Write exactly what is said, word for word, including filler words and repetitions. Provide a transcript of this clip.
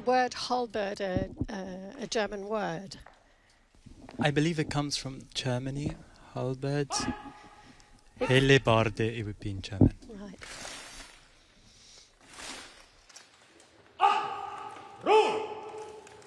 word halberd a, a, a German word? I believe it comes from Germany. Halberds. Hellebarde, it would be in German. Right.